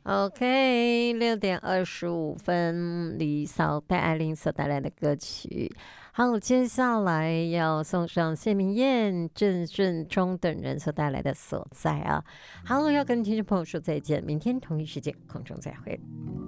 OK，6点25分，李嫂戴爱玲所带来的歌曲。好，接下来要送上谢明燕、郑顺忠等人所带来的《所在》啊。好，要跟听众朋友说再见，明天同一时间空中再会。